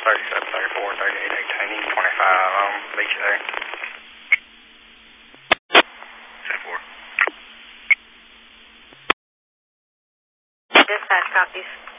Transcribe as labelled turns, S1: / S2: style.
S1: 37, 34, 38, 18, 25, meet you there. 10-4.
S2: Dispatch copies.